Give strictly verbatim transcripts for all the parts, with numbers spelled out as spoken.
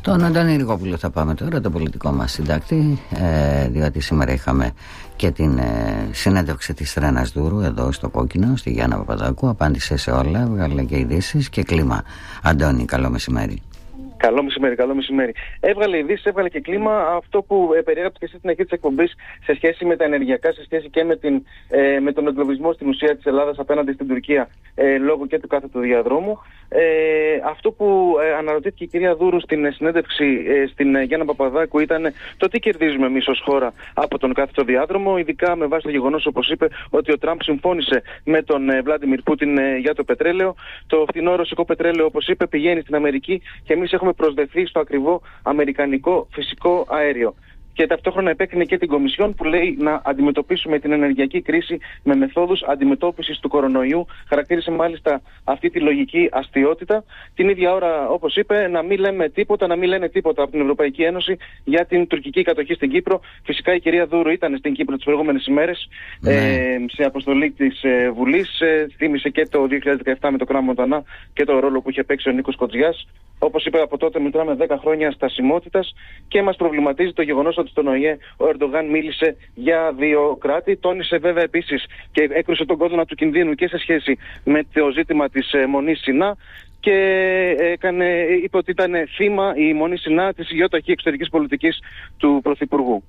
Τον Αντώνη Ριγόπουλο θα πάμε τώρα, τον πολιτικό μας συντάκτη, ε, διότι σήμερα είχαμε και την ε, συνέντευξη της Ρένας Δούρου εδώ στο Κόκκινο, στη Γιάννα Παπαδάκου. Απάντησε σε όλα, βγάλε και ειδήσεις και κλίμα. Αντώνη, καλό μεσημέρι. Καλό μεσημέρι, καλό μεσημέρι. Έβγαλε ειδήσεις, έβγαλε και κλίμα αυτό που ε, περιέγραψε και εσύ στην αρχή της εκπομπής σε σχέση με τα ενεργειακά, σε σχέση και με, την, ε, με τον εγκλωβισμό στην ουσία της Ελλάδας απέναντι στην Τουρκία ε, λόγω και του κάθετου διαδρόμου. Ε, αυτό που ε, αναρωτήθηκε η κυρία Δούρου στην συνέντευξη ε, στην ε, Γιάννα Παπαδάκου ήταν το τι κερδίζουμε εμείς ως χώρα από τον κάθετο διάδρομο, ειδικά με βάση το γεγονός, όπως είπε, ότι ο Τραμπ συμφώνησε με τον ε, Βλάντιμιρ Πούτιν ε, για το πετρέλαιο. Το φθηνό ρωσικό πετρέλαιο, όπως είπε, πηγαίνει στην Αμερική και εμείς έχουμε προσδεθεί στο ακριβό αμερικανικό φυσικό αέριο. Και ταυτόχρονα επέκρινε και την Κομισιόν που λέει να αντιμετωπίσουμε την ενεργειακή κρίση με μεθόδους αντιμετώπισης του κορονοϊού. Χαρακτήρισε μάλιστα αυτή τη λογική αστιότητα. Την ίδια ώρα, όπως είπε, να μην λέμε τίποτα, να μην λένε τίποτα από την Ευρωπαϊκή Ένωση για την τουρκική κατοχή στην Κύπρο. Φυσικά η κυρία Δούρου ήταν στην Κύπρο τις προηγούμενες ημέρες ναι. ε, σε αποστολή της ε, Βουλής. Ε, θύμισε και το δύο χιλιάδες δεκαεπτά με το Κράμο Μοντανά και το ρόλο που είχε παίξει ο Νίκος Κοτζιάς. Όπως είπε, από τότε μετράμε δέκα χρόνια στασιμότητας και μας προβληματίζει το γεγονός ότι στον Ο Ε Ε ο Ερντογάν μίλησε για δύο κράτη. Τόνισε βέβαια επίσης και έκρουσε τον κόδωνα του κινδύνου και σε σχέση με το ζήτημα της ε, Μονής Σινά και έκανε, είπε ότι ήταν θύμα η Μονή Σινά της υγιόταχη εξωτερικής πολιτικής του Πρωθυπουργού.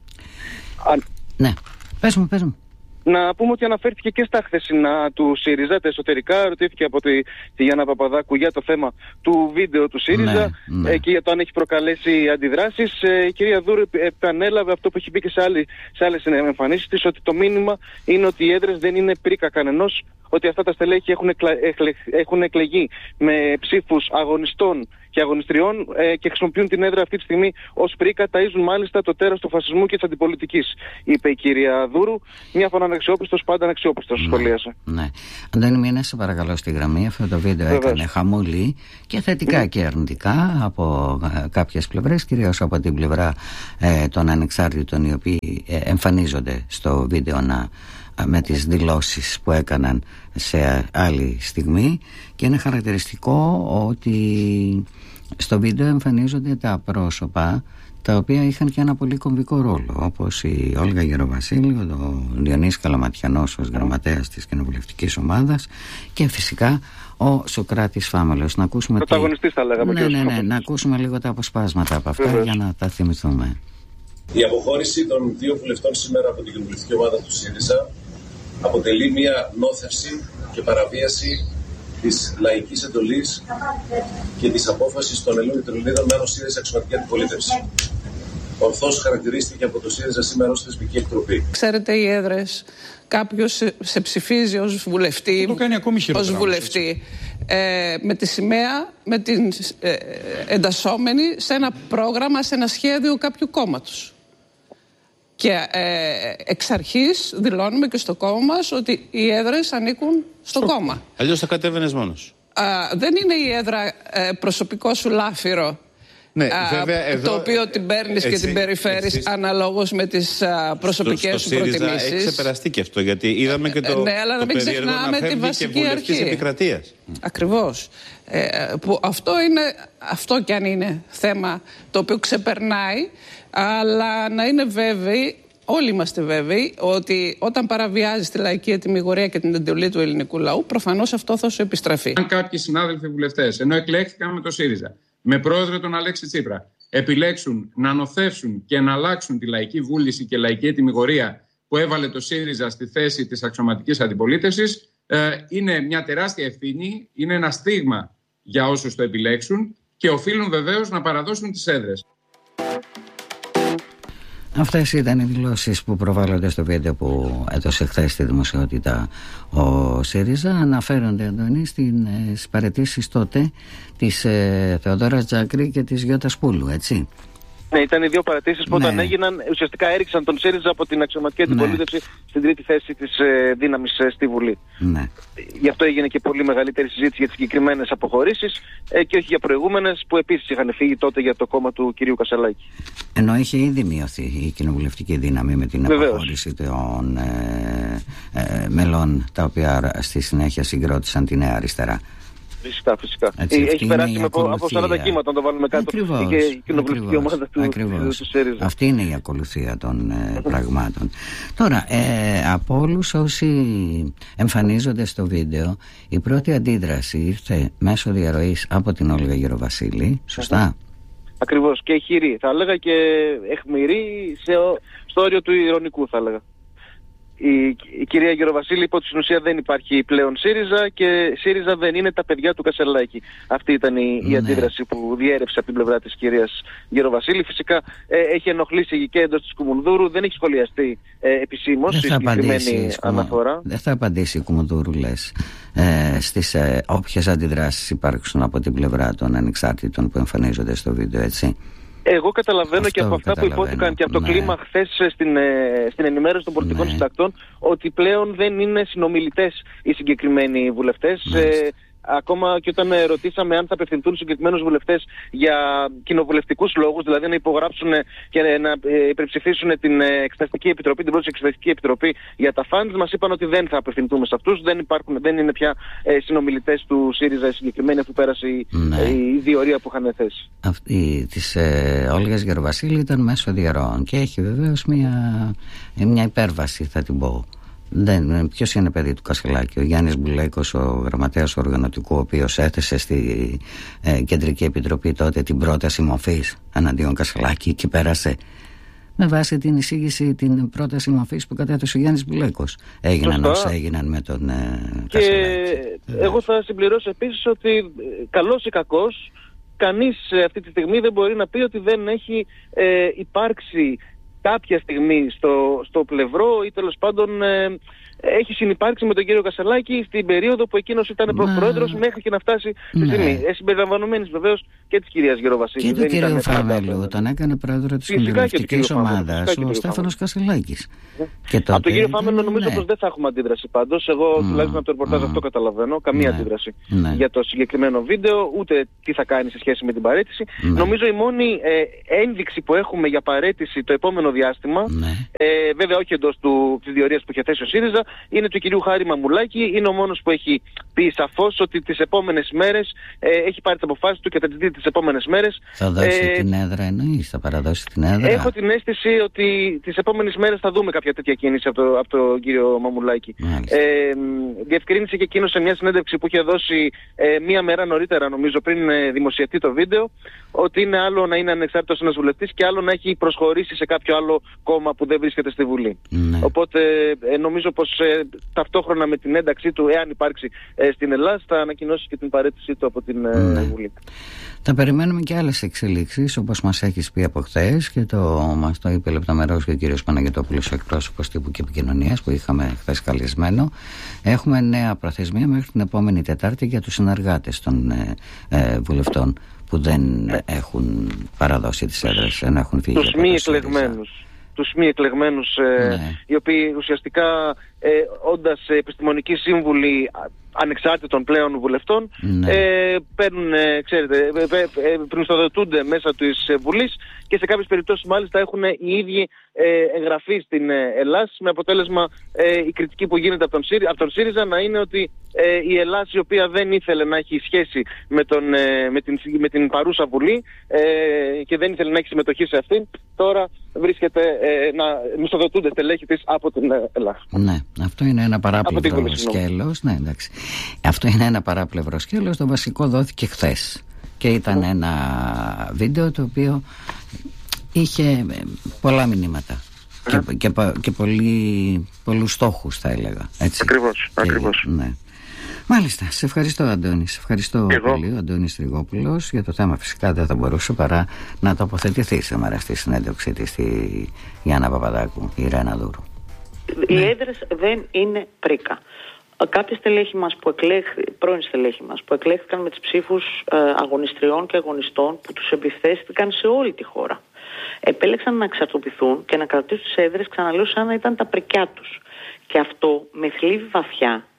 Ναι, πες μου, πες μου. Να πούμε ότι αναφέρθηκε και στα χθεσινά του ΣΥΡΙΖΑ, τα εσωτερικά. Ρωτήθηκε από τη, τη Γιάννα Παπαδάκου για το θέμα του βίντεο του ΣΥΡΙΖΑ ναι, ναι. Ε, και για το αν έχει προκαλέσει αντιδράσεις. Ε, η κυρία Δούρου επανέλαβε αυτό που έχει πει και σε, άλλη, σε άλλες εμφανίσεις της, ότι το μήνυμα είναι ότι οι έδρες δεν είναι πρίκα κανενός, ότι αυτά τα στελέχη έχουν, εκλα, εκλε, έχουν εκλεγεί με ψήφους αγωνιστών και αγωνιστριών ε, και χρησιμοποιούν την έδρα αυτή τη στιγμή ως πρίκα, ταΐζουν μάλιστα το τέρας του φασισμού και της αντιπολιτικής, είπε η κυρία Δούρου. Μια φορά αναξιόπιστος, πάντα αναξιόπιστος, ναι, σχολίασε. Ναι. Αντώνη, μείνε σε παρακαλώ στη γραμμή. Αυτό το βίντεο Βεβαίως. έκανε χαμούλη και θετικά mm. και αρνητικά από ε, κάποιες πλευρές, κυρίως από την πλευρά ε, των ανεξάρτητων, οι οποίοι ε, εμφανίζονται στο βίντεο να με τις δηλώσεις που έκαναν σε άλλη στιγμή, και είναι χαρακτηριστικό ότι στο βίντεο εμφανίζονται τα πρόσωπα τα οποία είχαν και ένα πολύ κομβικό ρόλο, όπως η Όλγα Γεροβασίλη, ο Διονύσης Καλαματιανός ως γραμματέας της κοινοβουλευτικής ομάδας και φυσικά ο Σωκράτης Φάμελος. Να ακούσουμε πρωταγωνιστής, θα λέγαμε. Ναι, ναι, ναι, να ακούσουμε λίγο τα αποσπάσματα από αυτά Βεβαίως. για να τα θυμηθούμε. Η αποχώρηση των δύο βουλευτών σήμερα από την κοινοβουλευτική ομάδα του ΣΥΡΙΖΑ αποτελεί μια νόθευση και παραβίαση της λαϊκής εντολής και της απόφασης των Ελλήνων και των Ελληνίδων με ΣΥΡΙΖΑ αξιωματική αντιπολίτευση. Ορθώς χαρακτηρίστηκε από το ΣΥΡΙΖΑ σήμερα ως θεσμική εκτροπή. Ξέρετε, οι έδρες, κάποιος σε ψηφίζει ως βουλευτή, το κάνει ακόμη ως βουλευτή ε, με τη σημαία, με την ε, εντασσόμενη σε ένα πρόγραμμα, σε ένα σχέδιο κάποιου κόμματος. Και ε, εξ αρχής δηλώνουμε και στο κόμμα μας ότι οι έδρες ανήκουν στο, στο κόμμα. Αλλιώς θα κατέβαινες μόνος. Α, δεν είναι η έδρα ε, προσωπικό σου λάφυρο, ναι, α, βέβαια, εδώ, το οποίο την παίρνεις και την περιφέρεις εσείς, αναλόγως με τις α, προσωπικές στο, σου προτιμήσεις. Έχει ξεπεραστεί και αυτό, γιατί είδαμε και το, ναι, αλλά το μην ξεχνάμε τη βασική αρχή. Επικρατείας. Ακριβώς. Ε, που αυτό, είναι, αυτό κι αν είναι θέμα το οποίο ξεπερνάει, αλλά να είναι βέβαιοι, όλοι είμαστε βέβαιοι, ότι όταν παραβιάζεις τη λαϊκή ετυμηγορία και την εντολή του ελληνικού λαού, προφανώς αυτό θα σου επιστραφεί. Αν κάποιοι συνάδελφοι βουλευτές, ενώ εκλέχθηκαν με το ΣΥΡΙΖΑ, με πρόεδρο τον Αλέξη Τσίπρα, επιλέξουν να νοθεύσουν και να αλλάξουν τη λαϊκή βούληση και λαϊκή ετυμηγορία που έβαλε το ΣΥΡΙΖΑ στη θέση της αξιωματικής αντιπολίτευσης, ε, είναι μια τεράστια ευθύνη, είναι ένα στίγμα για όσους το επιλέξουν και οφείλουν βεβαίως να παραδώσουν τις έδρες. Αυτές ήταν οι δηλώσεις που προβάλλονται στο βίντεο που έδωσε χθες στη δημοσιότητα ο ΣΥΡΙΖΑ. Αναφέρονται, Αντώνη, στις παραιτήσεις τότε της ε, Θεοδόρας Τζάκρη και της Γιώτας Πούλου, έτσι. Ναι, ήταν οι δύο παρατήσεις που ναι. όταν έγιναν, ουσιαστικά έριξαν τον ΣΥΡΙΖΑ από την αξιωματική αντιπολίτευση ναι. στην τρίτη θέση της ε, δύναμης ε, στη Βουλή. Ναι. Γι' αυτό έγινε και πολύ μεγαλύτερη συζήτηση για τις συγκεκριμένες αποχωρήσεις ε, και όχι για προηγούμενες που επίσης είχαν φύγει τότε για το κόμμα του κυρίου Κασσαλάκη. Ενώ είχε ήδη μειωθεί η κοινοβουλευτική δύναμη με την Βεβαίως. αποχώρηση των ε, ε, μελών τα οποία στη συνέχεια συγκρότησαν τη Νέα Αριστερά. Φυσικά, φυσικά. Έτσι, έχει περάσει με, από σαράντα κύματα, να το βάλουμε κάτω. Ακριβώς, και η κοινοβουλευτική ομάδα του, ακριβώς. του ΣΥΡΙΖΑ. Αυτή είναι η ακολουθία των ε, πραγμάτων. Τώρα, ε, από όλους όσοι εμφανίζονται στο βίντεο, η πρώτη αντίδραση ήρθε μέσω διαρροής από την Όλγα Γεροβασίλη, σωστά? Ακριβώς, και χειρή. Θα έλεγα και αιχμηρή σε, στο όριο του ειρωνικού, θα έλεγα. Η, η κυρία Γεροβασίλη είπε ότι στην ουσία δεν υπάρχει πλέον ΣΥΡΙΖΑ και ΣΥΡΙΖΑ δεν είναι τα παιδιά του Κασελάκη. Αυτή ήταν η, η αντίδραση που διέρευσε από την πλευρά της κυρίας Γεροβασίλη. Φυσικά ε, έχει ενοχλήσει και εντός της Κουμουνδούρου, δεν έχει σχολιαστεί ε, επισήμως η συγκεκριμένη αναφορά. Δεν θα απαντήσει η Κουμουνδούρου, λες, ε, στις ε, όποιες αντιδράσεις υπάρξουν από την πλευρά των ανεξάρτητων που εμφανίζονται στο βίντεο, έτσι? Εγώ καταλαβαίνω Αυτό και από αυτά που υπόθηκαν και από το ναι. κλίμα χθες στην, στην ενημέρωση των πολιτικών ναι. συντακτών, ότι πλέον δεν είναι συνομιλητές οι συγκεκριμένοι βουλευτές. Ε, ακόμα και όταν ρωτήσαμε αν θα απευθυνθούν συγκεκριμένους βουλευτές για κοινοβουλευτικούς λόγους, δηλαδή να υπογράψουν και να υπερψηφίσουν την Εξεταστική Επιτροπή, την πρώτη Εξεταστική Επιτροπή για τα funds, μας είπαν ότι δεν θα απευθυνθούμε σε αυτούς, δεν, υπάρχουν, δεν είναι πια ε, συνομιλητές του ΣΥΡΙΖΑ συγκεκριμένοι, αφού πέρασε ναι. η διορία που είχαν θέσει. Αυτή της ε, Όλγας Γεροβασίλη ήταν μέσω διαρροών και έχει βεβαίως μια, μια υπέρβαση, θα την πω. Δεν, ποιος είναι παιδί του Κασελάκη? Ο Γιάννης Μπουλέκος, ο γραμματέας του οργανωτικού, ο οποίος έθεσε στη ε, Κεντρική Επιτροπή τότε την πρόταση μορφής εναντίον Κασελάκη και πέρασε με βάση την εισήγηση την πρόταση μορφής που κατέθεσε ο Γιάννης Μπουλέκος. Έγιναν όσα έγιναν με τον ε, και Κασελάκη. Εγώ θα συμπληρώσω επίσης ότι καλός ή κακός, κανείς αυτή τη στιγμή δεν μπορεί να πει ότι δεν έχει ε, υπάρξει κάποια στιγμή στο, στο πλευρό ή τέλος πάντων ε, έχει συνυπάρξει με τον κύριο Κασελάκη στην περίοδο που εκείνος ήταν Μα... πρόεδρος μέχρι και να φτάσει στη ναι. στιγμή. Ε, συμπεριλαμβανομένης βεβαίως και της κυρίας Γεροβασίλη. Και του κύριου Φαμέλου, όταν έκανε πρόεδρο της κοινοβουλευτικής ομάδας ο Στέφανος Κασελάκης. Και τότε... Από τον κύριο Φαμέλου νομίζω ναι. πως δεν θα έχουμε αντίδραση πάντως. Εγώ mm. τουλάχιστον από το ρεπορτάζ mm. αυτό καταλαβαίνω. Καμία ναι. αντίδραση ναι. για το συγκεκριμένο βίντεο, ούτε τι θα κάνει σε σχέση με την παραίτηση. Ναι. Νομίζω η μόνη ε, ένδειξη που έχουμε για παραίτηση το επόμενο διάστημα, ναι. ε, βέβαια όχι εντός της διορίας που είχε θέσει ο ΣΥΡΙΖΑ, είναι του κυρίου Χάρη Μαμουλάκη. Είναι ο μόνος που έχει πει σαφώς ότι τις επόμενες μέρες ε, έχει πάρει τις αποφάσεις του και θα τις δει τις επόμενες μέρες. Θα δώσει ε, την έδρα, εννοείς, θα παραδώσει την έδρα? Έχω την αίσθηση ότι τις επόμενες μέρες θα δούμε κάποια τέτοια κίνηση από, το, από τον κύριο Μαμουλάκη. Ε, διευκρίνησε και εκείνος σε μια συνέντευξη που είχε δώσει ε, μία μέρα νωρίτερα, νομίζω, πριν ε, δημοσιευτεί το βίντεο, ότι είναι άλλο να είναι ανεξάρτητος ένας βουλευτής και άλλο να έχει προσχωρήσει σε κάποιο άλλο κόμμα που δεν βρίσκεται στη Βουλή. Ναι. Οπότε ε, νομίζω πως ε, ταυτόχρονα με την ένταξή του, εάν υπάρξει ε, στην Ελλάδα, θα ανακοινώσει και την παραίτησή του από την ε, ναι. Βουλή. Θα περιμένουμε και άλλες εξελίξεις, όπως μας έχεις πει από χθες και το, μας το είπε λεπτομερώς και ο κύριος Παναγιωτόπουλος, ο εκπρόσωπος τύπου και επικοινωνίας που είχαμε χθες καλεσμένο. Έχουμε νέα προθεσμία μέχρι την επόμενη Τετάρτη για τους συνεργάτες των ε, ε, βουλευτών που δεν έχουν παραδώσει τις έδρες, δεν έχουν φύγει. Τους μη εκλεγμένους. Τους μη εκλεγμένους, ε, ναι. οι οποίοι ουσιαστικά ε, όντας επιστημονικοί σύμβουλοι ανεξάρτητων πλέον βουλευτών, ναι. ε, παίρνουν, ε, ξέρετε, ε, ε, πριμισθοδοτούνται μέσα της Βουλής και σε κάποιες περιπτώσεις μάλιστα έχουν οι ίδιοι ε, εγγραφεί στην ε, Ελλάδα, με αποτέλεσμα ε, η κριτική που γίνεται από τον, ΣΥΡΙΖΑ, από τον ΣΥΡΙΖΑ να είναι ότι ε, η Ελλάδα, η οποία δεν ήθελε να έχει σχέση με, τον, ε, με, την, με την παρούσα Βουλή ε, και δεν ήθελε να έχει συμμετοχή σε αυτήν, τώρα βρίσκεται ε, να μισθοδοτούνται στελέχη της από την Ελλάδα. Ναι, αυτό είναι ένα παράπλευρο σκέλος. Ναι, εντάξει. Αυτό είναι ένα παράπλευρο σκέλος. Το βασικό δόθηκε χθες και ήταν mm. ένα βίντεο το οποίο είχε πολλά μηνύματα mm. και, και, και πολύ, πολλούς στόχους, θα έλεγα. Έτσι. Ακριβώς, και, ακριβώς. Ναι. Μάλιστα, σε ευχαριστώ, Αντώνη. Σε ευχαριστώ Εγώ. πολύ, ο Αντώνης Τριγόπουλος. Για το θέμα φυσικά δεν θα μπορούσε παρά να τοποθετηθεί σήμερα στη συνέντευξή της στη Γιάννα Παπαδάκου, η Ρένα Δούρου. Οι ναι. έδρες δεν είναι πρίκα. Κάποιοι στελέχοι μας που εκλέχθη, πρώην στελέχοι μας που εκλέχθηκαν με τις ψήφους ε, αγωνιστριών και αγωνιστών που τους επιθέστηκαν σε όλη τη χώρα, επέλεξαν να εξαρτοποιηθούν και να κρατήσουν τις έδρες, ξαναλέω, σαν να ήταν τα πρικιά τους. Και αυτό με θλίβει βαθιά,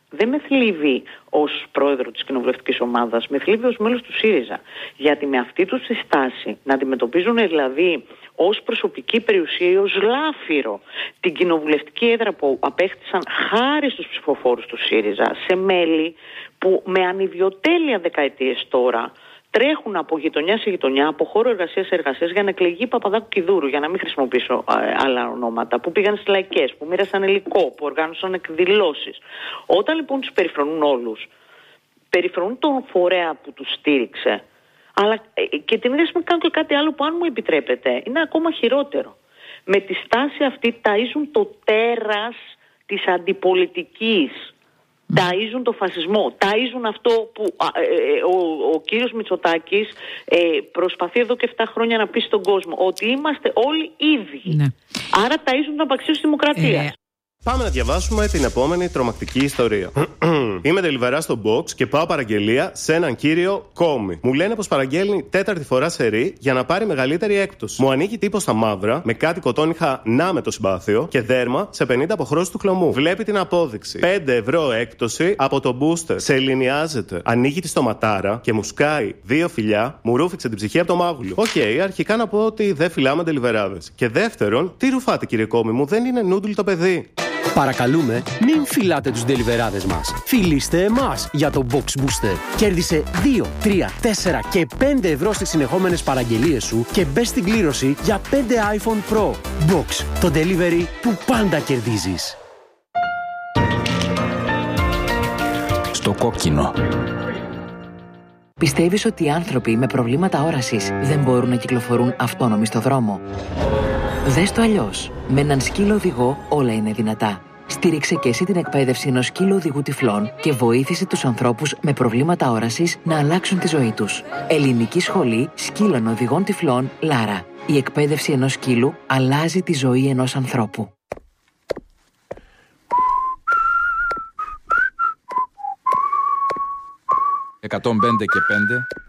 δεν με θλίβει ως πρόεδρο της κοινοβουλευτικής ομάδας, με θλίβει ως μέλος του ΣΥΡΙΖΑ. Γιατί με αυτή τους τη στάση, να αντιμετωπίζουν δηλαδή ως προσωπική περιουσία ή ως λάφυρο την κοινοβουλευτική έδρα που απέκτησαν χάρη στους ψηφοφόρους του ΣΥΡΙΖΑ σε μέλη που με ανιδιοτέλεια δεκαετίες τώρα τρέχουν από γειτονιά σε γειτονιά, από χώρο εργασίας σε εργασίας για να εκλεγεί Παπαδάκου Κιδούρου, για να μην χρησιμοποιήσω ε, άλλα ονόματα, που πήγαν στις λαϊκές, που μοίρασαν υλικό, που οργάνωσαν εκδηλώσεις. Όταν λοιπόν τους περιφρονούν όλους, περιφρονούν τον φορέα που τους στήριξε, αλλά ε, και την ίδια στιγμή κάνουν και κάτι άλλο που, αν μου επιτρέπετε, είναι ακόμα χειρότερο. Με τη στάση αυτή ταΐζουν το τέρας της αντιπολιτικής. Ταΐζουν το φασισμό, ταΐζουν αυτό που ε, ε, ο, ο κύριος Μητσοτάκης ε, προσπαθεί εδώ και επτά χρόνια να πει στον κόσμο, ότι είμαστε όλοι ίδιοι. Ναι. Άρα ταΐζουν την απαξίωση της δημοκρατίας. Ε... Πάμε να διαβάσουμε την επόμενη τρομακτική ιστορία. Είμαι τελιβερά στο box και πάω παραγγελία σε έναν κύριο Κόμι. Μου λένε πως παραγγέλνει τέταρτη φορά σερί για να πάρει μεγαλύτερη έκπτωση. Μου ανοίγει τύπο στα μαύρα με κάτι κοτόνιχα να με το συμπάθειο και δέρμα σε πενήντα αποχρώσεις του χλωμού. Βλέπει την απόδειξη. πέντε ευρώ έκπτωση από το booster. Σε ελληνιάζεται. Ανοίγει τη στοματάρα και μου σκάει δύο φιλιά, μου ρούφηξε την ψυχή από το μάγουλο. Οκ, okay, αρχικά να πω ότι δεν φυλάμε τελιβεράδες. Και δεύτερον, τι ρουφάτε κύριε Κόμι μου, δεν είναι νούντλ το παιδί. Παρακαλούμε, μην φυλάτε τους ντελιβεράδες μας. Φιλήστε εμάς για το Box Booster. Κέρδισε δύο, τρία, τέσσερα και πέντε ευρώ στις συνεχόμενες παραγγελίες σου και μπες στην κλήρωση για πέντε iPhone Pro. Box, το delivery που πάντα κερδίζεις. Στο κόκκινο. Πιστεύεις ότι οι άνθρωποι με προβλήματα όρασης δεν μπορούν να κυκλοφορούν αυτόνομοι στο δρόμο? Δες το αλλιώς. Με έναν σκύλο οδηγό όλα είναι δυνατά. Στήριξε και εσύ την εκπαίδευση ενός σκύλου οδηγού τυφλών και βοήθησε τους ανθρώπους με προβλήματα όρασης να αλλάξουν τη ζωή τους. Ελληνική Σχολή Σκύλων Οδηγών Τυφλών Λάρα. Η εκπαίδευση ενός σκύλου αλλάζει τη ζωή ενός ανθρώπου. εκατόν πέντε και πέντε